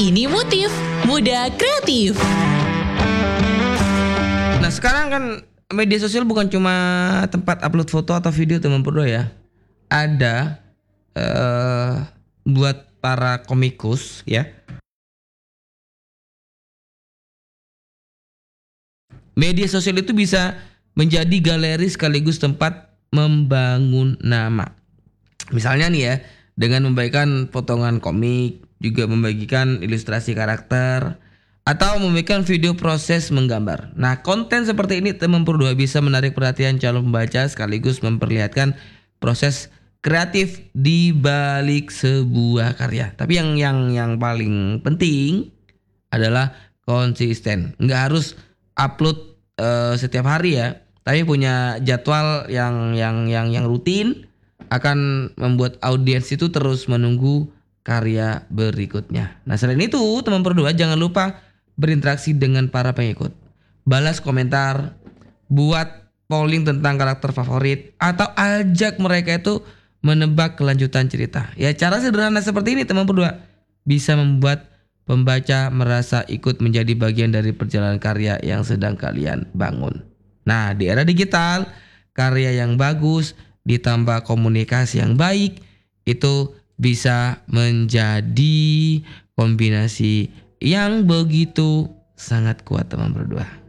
Ini Motif Muda Kreatif. Nah sekarang kan media sosial bukan cuma tempat upload foto atau video teman berdua ya. Ada buat para komikus ya. Media sosial itu bisa menjadi galeri sekaligus tempat membangun nama. Misalnya nih ya, dengan membagikan potongan komik, juga membagikan ilustrasi karakter, atau membagikan video proses menggambar. Nah, konten seperti ini teman berdua bisa menarik perhatian calon pembaca sekaligus memperlihatkan proses kreatif di balik sebuah karya. Tapi yang paling penting adalah konsisten. Nggak harus upload setiap hari ya, tapi punya jadwal yang rutin akan membuat audiens itu terus menunggu karya berikutnya. Nah selain itu teman berdua jangan lupa berinteraksi dengan para pengikut, balas komentar, buat polling tentang karakter favorit, atau ajak mereka itu menebak kelanjutan cerita. Ya cara sederhana seperti ini teman berdua bisa membuat pembaca merasa ikut menjadi bagian dari perjalanan karya yang sedang kalian bangun. Nah, di era digital, karya yang bagus ditambah komunikasi yang baik itu bisa menjadi kombinasi yang begitu sangat kuat teman berdua.